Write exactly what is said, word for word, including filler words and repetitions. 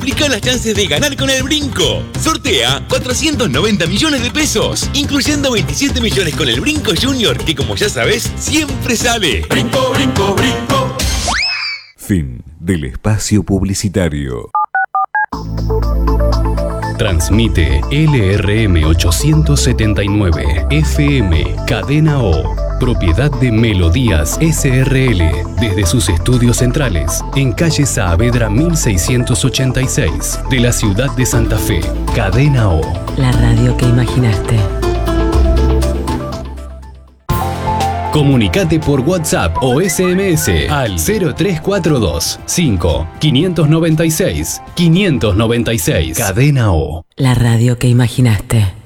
Multiplica las chances de ganar con el Brinco. Sortea cuatrocientos noventa millones de pesos, incluyendo veintisiete millones con el Brinco Junior, que como ya sabes, siempre sale. Brinco, brinco, brinco. Fin del espacio publicitario. Transmite L R M ochocientos setenta y nueve F M Cadena O, propiedad de Melodías S R L, desde sus estudios centrales en calle Saavedra mil seiscientos ochenta y seis de la ciudad de Santa Fe. Cadena O, la radio que imaginaste. Comunicate por WhatsApp o S M S al cero tres cuatro dos cinco cinco nueve seis cinco nueve seis. Cadena O, la radio que imaginaste.